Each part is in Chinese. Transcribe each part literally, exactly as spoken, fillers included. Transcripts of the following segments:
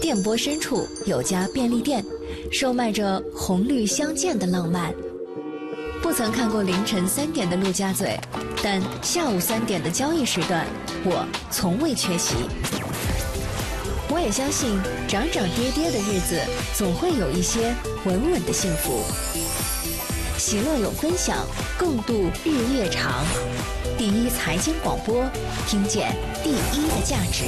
电波深处有家便利店，售卖着红绿相间的浪漫。不曾看过凌晨三点的陆家嘴，但下午三点的交易时段，我从未缺席。我也相信，涨涨跌跌的日子，总会有一些稳稳的幸福。喜乐有分享，共度日月长。第一财经广播，听见第一的价值。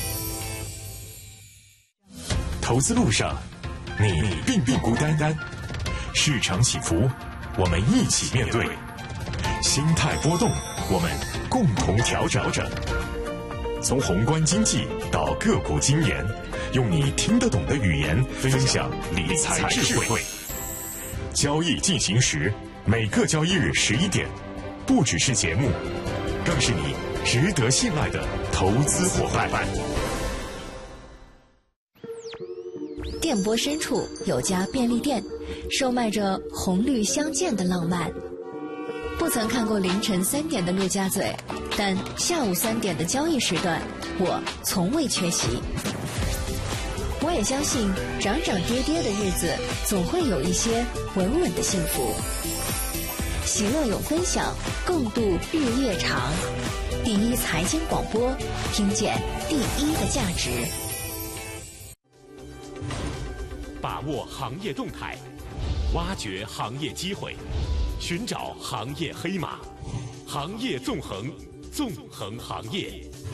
投资路上，你并不孤单单。市场起伏，我们一起面对；心态波动，我们共同调整。从宏观经济到个股经研，用你听得懂的语言分享理财智慧。交易进行时，每个交易日十一点，不只是节目，更是你值得信赖的投资伙伴。 电波深处有家便利店，售卖着红绿相间的浪漫。不曾看过凌晨三点的陆家嘴，但下午三点的交易时段，我从未缺席。我也相信，涨涨跌跌的日子，总会有一些稳稳的幸福。喜乐有分享，共度日月长。第一财经广播，听见第一的价值。 把握行业动态，挖掘行业机会，寻找行业黑马，行业纵横，纵横行业。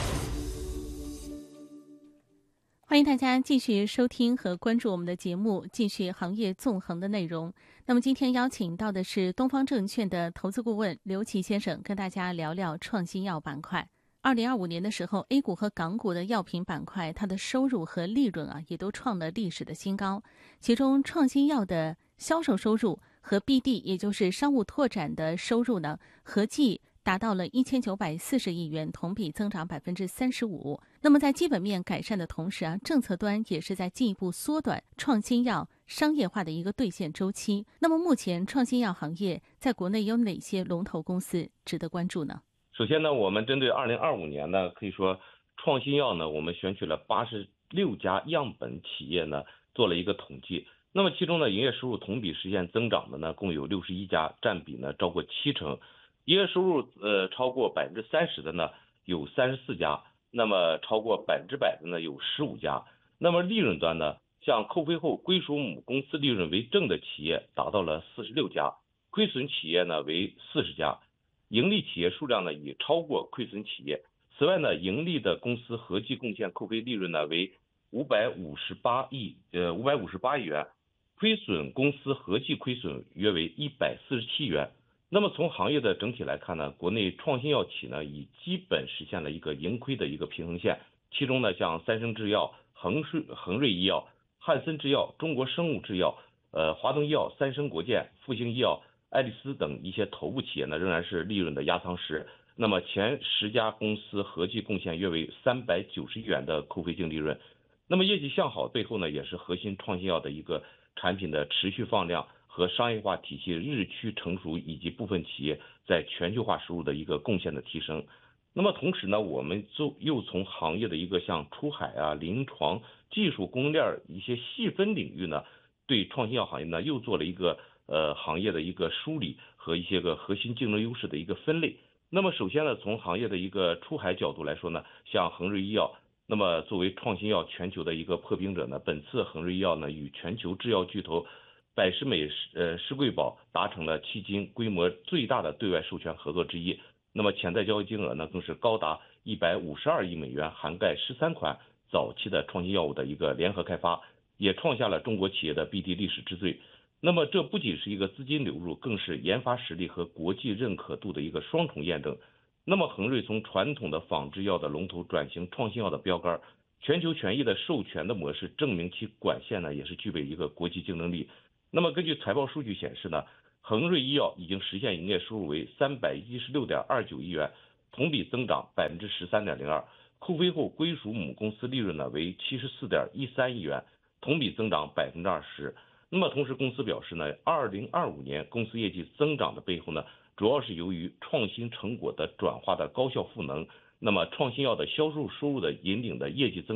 欢迎大家继续收听和关注我们的节目，继续行业纵横的内容。那么今天邀请到的是东方证券的投资顾问刘琦先生，跟大家聊聊创新药板块。二零二五年的时候 ，A 股和港股的药品板块，它的收入和利润啊，也都创了历史的新高。其中创新药的销售收入和 B D， 也就是商务拓展的收入呢，合计达到了一千九百四十亿元，同比增长百分之三十五。那么在基本面改善的同时啊，政策端也是在进一步缩短创新药商业化的一个兑现周期。那么目前创新药行业在国内有哪些龙头公司值得关注呢？ 首先呢，我们针对二零二五年呢，可以说创新药呢，我们选取了八十六家样本企业呢，做了一个统计。那么其中呢，营业收入同比实现增长的呢，共有六十一家，占比呢超过七成。营业收入呃超过百分之三十的呢有三十四家，那么超过百分之百的呢有十五家。那么利润端呢，像扣费后归属母公司利润为正的企业达到了四十六家，亏损企业呢为四十家。盈利企业数量呢已超过亏损企业。此外呢，盈利的公司合计贡献扣非利润呢为五百五十八亿呃五百五十八亿元，亏损公司合计亏损约为一百四十七元。那么从行业的整体来看呢，国内创新药企呢已基本实现了一个盈亏的一个平衡线。其中呢，像三生制药、恒瑞恒瑞医药、汉森制药、中国生物制药、呃华东医药、三生国健、复星医药、爱丽丝等一些头部企业呢，仍然是利润的压舱石。那么前十家公司合计贡献约为三百九十亿元的扣非净利润。那么业绩向好背后呢，也是核心创新药的一个产品的持续放量和商业化体系日趋成熟，以及部分企业在全球化收入的一个贡献的提升。那么同时呢，我们就又从行业的一个像出海啊、临床、技术供应链一些细分领域呢，对创新药行业呢又做了一个呃行业的一个梳理和一些个核心竞争优势的一个分类。那么首先呢，从行业的一个出海角度来说呢，像恒瑞医药，那么作为创新药全球的一个破冰者呢，本次恒瑞医药呢与全球制药巨头百时美呃施贵宝达成了迄今规模最大的对外授权合作之一。那么潜在交易金额呢更是高达一百五十二亿美元，涵盖十三款早期的创新药物的一个联合开发，也创下了中国企业的 B D 历史之最。那么这不仅是一个资金流入，更是研发实力和国际认可度的一个双重验证。那么恒瑞从传统的仿制药的龙头转型创新药的标杆，全球权益的授权的模式，证明其管线呢也是具备一个国际竞争力。那么根据财报数据显示呢，恒瑞医药已经实现营业收入为三百一十六点二九亿元，同比增长百分之十三点零二，扣非后归属母公司利润呢为七十四点一三亿元，同比增长百分之二十。那么同时公司表示呢，二零二五年公司业绩增长的背后呢，主要是由于创新成果的转化的高效赋能。那么创新药的销售收入的引领的业绩增长，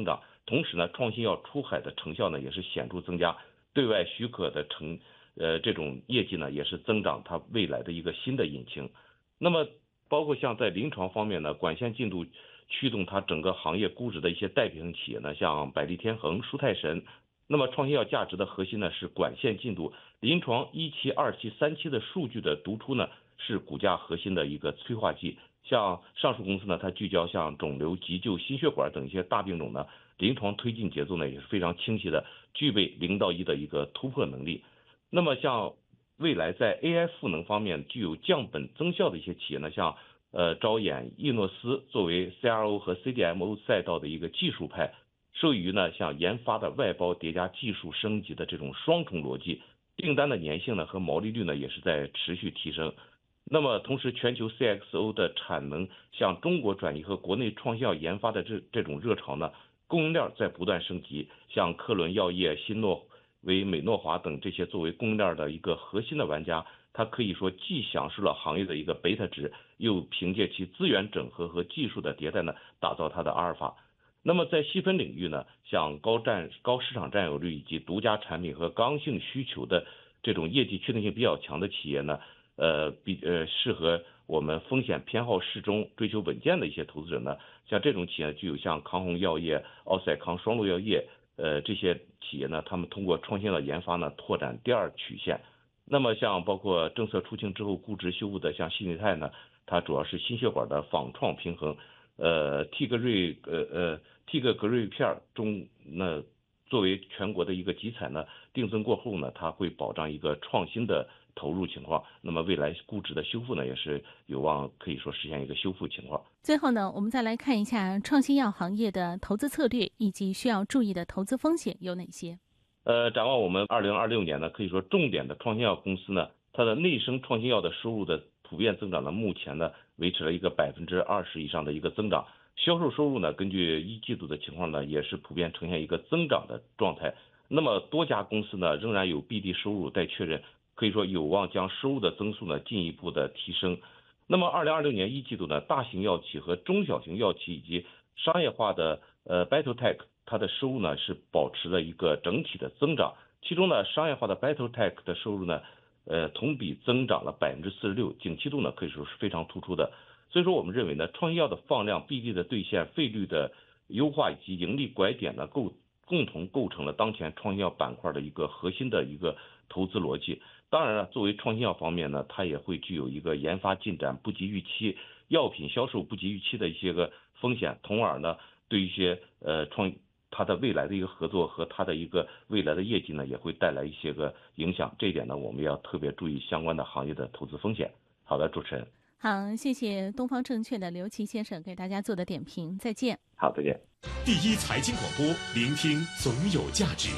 同时呢，创新药出海的成效呢也是显著增加，对外许可的成呃这种业绩呢也是增长它未来的一个新的引擎。那么包括像在临床方面呢，管线进度驱动它整个行业估值的一些代表性企业呢，像百利天恒、舒泰神。那么创新药价值的核心呢是管线进度，临床一期、二期、三期的数据的读出呢是股价核心的一个催化剂。像上述公司呢，它聚焦像肿瘤、急救、心血管等一些大病种呢，临床推进节奏呢也是非常清晰的，具备零到一的一个突破能力。那么像未来在 A I 赋能方面具有降本增效的一些企业呢，像呃招眼、易诺斯作为 C R O 和 C D M O 赛道的一个技术派，受益于呢像研发的外包叠加技术升级的这种双重逻辑，订单的粘性呢和毛利率呢也是在持续提升。那么同时全球 C X O 的产能向中国转移和国内创新药研发的这这种热潮呢，供应链在不断升级，像科伦药业、新诺维、美诺华等这些作为供应链的一个核心的玩家，它可以说既享受了行业的一个贝塔值，又凭借其资源整合和技术的迭代呢，打造它的阿尔法。那么在细分领域呢，像高占高市场占有率以及独家产品和刚性需求的这种业绩确定性比较强的企业呢，呃比呃适合我们风险偏好适中、追求稳健的一些投资者呢，像这种企业具有像康弘药业、奥赛康、双鹿药业，呃这些企业呢，他们通过创新的研发呢，拓展第二曲线。那么像包括政策出清之后估值修复的像新力泰呢，它主要是心血管的仿创平衡。呃，替格瑞呃呃替格格瑞片中那作为全国的一个集采呢，定增过后呢，它会保障一个创新的投入情况。那么未来估值的修复呢，也是有望可以说实现一个修复情况。 最后呢，我们再来看一下创新药行业的投资策略以及需要注意的投资风险有哪些。 呃，展望我们二零二六年呢，可以说重点的创新药公司呢，它的内生创新药的收入的普遍增长呢，目前呢维持了一个百分之二十以上的一个增长。销售收入呢，根据一季度的情况呢，也是普遍呈现一个增长的状态。那么多家公司呢，仍然有 B D 收入待确认，可以说有望将收入的增速呢进一步的提升。那么二零二六年一季度呢，大型药企和中小型药企以及商业化的呃 Biotech， 它的收入呢是保持了一个整体的增长。其中呢，商业化的 Biotech 的收入呢，呃同比增长了百分之四十六，景气度呢可以说是非常突出的。所以说我们认为呢，创新药的放量、B D 的兑现、费率的优化以及盈利拐点呢，构共同构成了当前创新药板块的一个核心的一个投资逻辑。当然了，作为创新药方面呢，它也会具有一个研发进展不及预期、药品销售不及预期的一些个风险，从而呢，对一些呃创它的未来的一个合作和它的一个未来的业绩呢，也会带来一些个影响。这一点呢，我们要特别注意相关的行业的投资风险。好的，主持人。 好，谢谢东方证券的刘琦先生给大家做的点评，再见。 好，再见。 第一财经广播，聆听总有价值。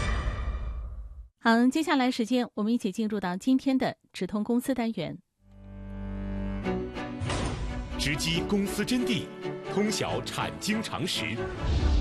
好，接下来时间我们一起进入到今天的直通公司单元， 直击公司真谛，通晓产经常识。